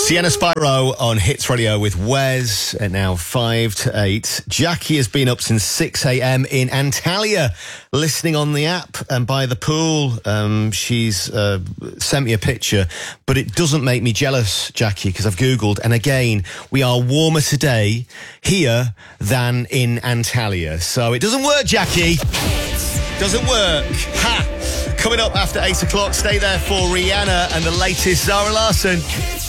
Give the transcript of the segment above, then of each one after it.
Sienna Spyro on Hits Radio with Wes at now 5 to 8. Jackie has been up since 6 a.m. in Antalya, listening on the app and by the pool. She's sent me a picture, but it doesn't make me jealous, Jackie, because I've Googled, and again, we are warmer today here than in Antalya. So it doesn't work, Jackie. Doesn't work. Ha! Coming up after 8 o'clock, stay there for Rihanna and the latest Zara Larsson.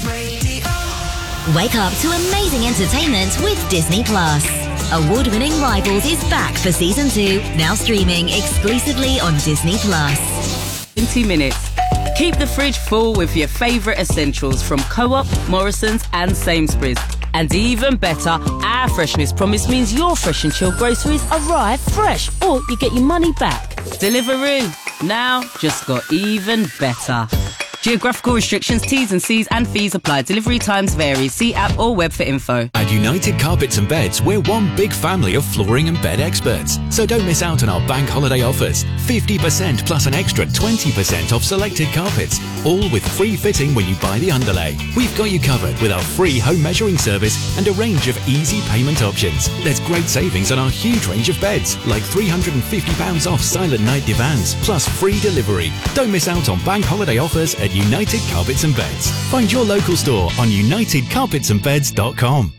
Wake up to amazing entertainment with Disney Plus. Award-winning Rivals is back for Season 2, now streaming exclusively on Disney Plus. In 2 minutes, keep the fridge full with your favourite essentials from Co-op, Morrison's and Sainsbury's. And even better, our freshness promise means your fresh and chilled groceries arrive fresh, or you get your money back. Deliveroo, now just got even better. Geographical restrictions, T's and C's and fees apply. Delivery times vary. See app or web for info. At United Carpets and Beds, we're one big family of flooring and bed experts. So don't miss out on our bank holiday offers. 50% plus an extra 20% off selected carpets. All with free fitting when you buy the underlay. We've got you covered with our free home measuring service and a range of easy payment options. There's great savings on our huge range of beds, like £350 off Silent Night divans, plus free delivery. Don't miss out on bank holiday offers at United Carpets and Beds. Find your local store on unitedcarpetsandbeds.com.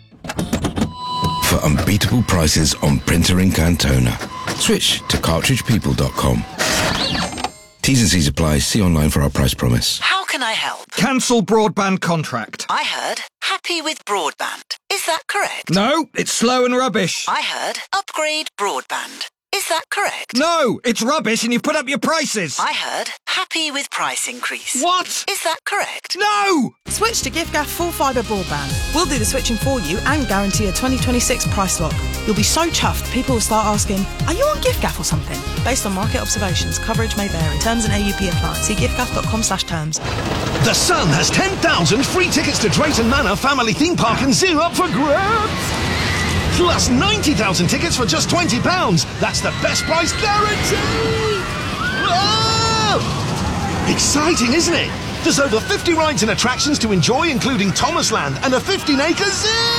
For unbeatable prices on printer ink and toner, switch to cartridgepeople.com. T's and C's apply. See online for our price promise. How can I help? Cancel broadband contract. I heard happy with broadband. Is that correct? No, it's slow and rubbish. I heard upgrade broadband. Is that correct? No, it's rubbish and you've put up your prices. I heard happy with price increase. What? Is that correct? No! Switch to giffgaff full fibre broadband. We'll do the switching for you and guarantee a 2026 price lock. You'll be so chuffed, people will start asking, are you on giffgaff or something? Based on market observations, coverage may vary. Terms and AUP apply. See giffgaff.com/terms. The Sun has 10,000 free tickets to Drayton Manor Family Theme Park and Zoo up for grabs. Plus 90,000 tickets for just £20. That's the best price guarantee! Oh! Exciting, isn't it? There's over 50 rides and attractions to enjoy, including Thomasland and a 15-acre zoo!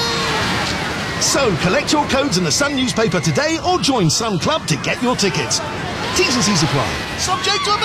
So collect your codes in the Sun newspaper today or join Sun Club to get your tickets. T's and C's apply. Subject to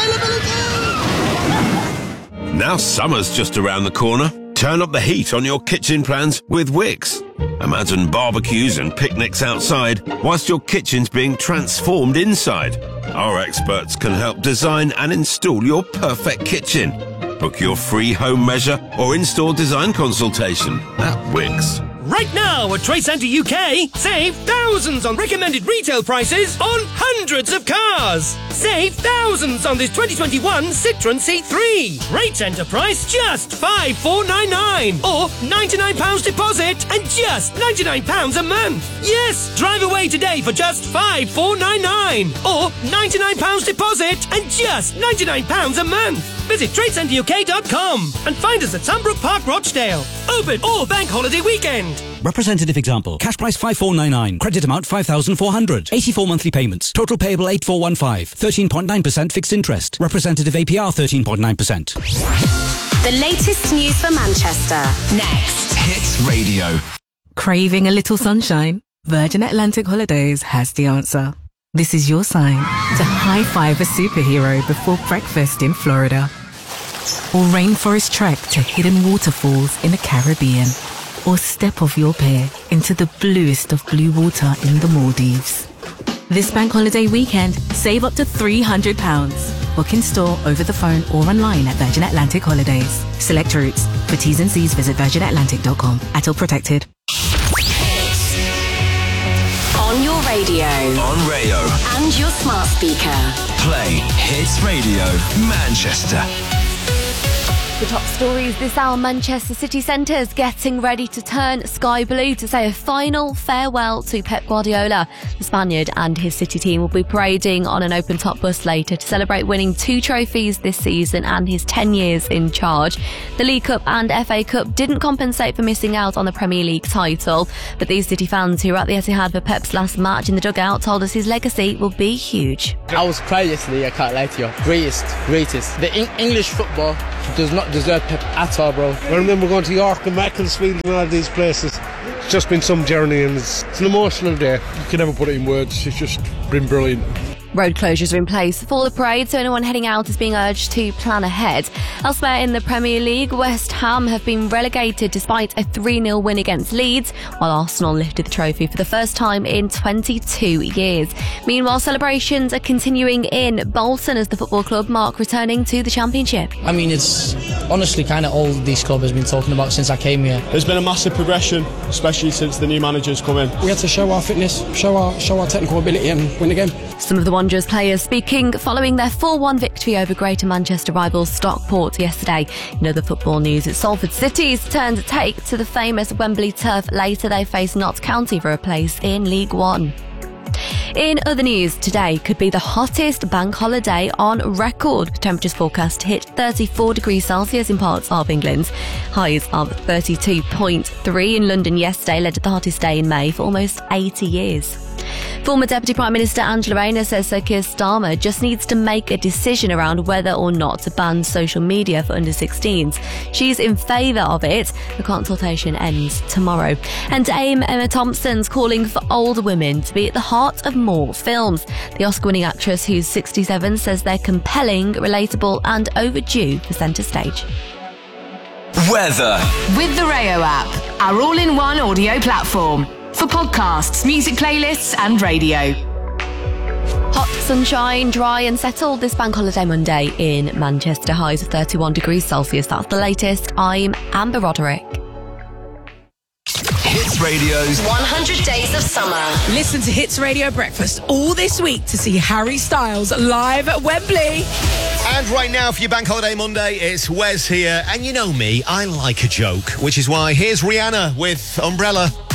availability! Now summer's just around the corner. Turn up the heat on your kitchen plans with Wix. Imagine barbecues and picnics outside whilst your kitchen's being transformed inside. Our experts can help design and install your perfect kitchen. Book your free home measure or in-store design consultation at Wix. Right now at Trade Centre UK, save thousands on recommended retail prices on hundreds of cars. Save thousands on this 2021 Citroën C3. Trade Centre price just $5,499 or £99 deposit and just £99 a month. Yes, drive away today for just $5,499 or £99 deposit and just £99 a month. Visit TradeCentreUK.com and find us at Sunbrook Park, Rochdale. Open all bank holiday weekend. Representative example. Cash price 5,499. Credit amount 5,400. 84 monthly payments. Total payable 8,415. 13.9% fixed interest. Representative APR 13.9%. The latest news for Manchester. Next. Hits Radio. Craving a little sunshine? Virgin Atlantic Holidays has the answer. This is your sign to high-five a superhero before breakfast in Florida. Or rainforest trek to hidden waterfalls in the Caribbean. Or step off your pier into the bluest of blue water in the Maldives. This bank holiday weekend, save up to £300. Book in store, over the phone or online at Virgin Atlantic Holidays. Select routes. For T's and C's, visit virginatlantic.com. ATOL protected. On your radio. On Rayo. And your smart speaker. Play Hits Radio Manchester. The top stories this hour: Manchester city centre is getting ready to turn sky blue to say a final farewell to Pep Guardiola. The Spaniard and his City team will be parading on an open-top bus later to celebrate winning 2 trophies this season and his 10 years in charge. The League Cup and FA Cup didn't compensate for missing out on the Premier League title, but these City fans who were at the Etihad for Pep's last match in the dugout told us his legacy will be huge. I was proud yesterday, I can't lie to you. Greatest. The English football does not not deserve Pep at all, bro. I remember going to York and Macclesfield and all these places. It's just been some journey, and it's an emotional day. You can never put it in words. It's just been brilliant. Road closures are in place for the parade, so anyone heading out is being urged to plan ahead. Elsewhere in the Premier League, West Ham have been relegated despite a 3-0 win against Leeds, while Arsenal lifted the trophy for the first time in 22 years. Meanwhile, celebrations are continuing in Bolton as the football club mark returning to the Championship. I mean, it's honestly kind of all this club has been talking about since I came here. There's been a massive progression, especially since the new manager's come in. We had to show our fitness, show our technical ability and win the game. Some of the Wanderers players speaking following their 4-1 victory over Greater Manchester rivals Stockport yesterday. In other football news, it's Salford City's turn to take to the famous Wembley turf. Later they face Notts County for a place in League One. In other news, today could be the hottest bank holiday on record. Temperatures forecast to hit 34 degrees Celsius in parts of England. Highs of 32.3 in London yesterday led to the hottest day in May for almost 80 years. Former Deputy Prime Minister Angela Rayner says Sir Keir Starmer just needs to make a decision around whether or not to ban social media for under-16s. She's in favour of it. The consultation ends tomorrow. And Dame Emma Thompson's calling for older women to be at the heart of more films. The Oscar-winning actress, who's 67, says they're compelling, relatable and overdue for centre stage. Weather. With the Rayo app, our all-in-one audio platform. For podcasts, music playlists and radio. Hot sunshine, dry and settled this bank holiday Monday in Manchester. Highs of 31 degrees Celsius. That's the latest. I'm Amber Roderick. Hits Radio's 100 Days of Summer. Listen to Hits Radio Breakfast all this week to see Harry Styles live at Wembley. And right now for your Bank Holiday Monday, it's Wes here. And you know me, I like a joke, which is why here's Rihanna with Umbrella.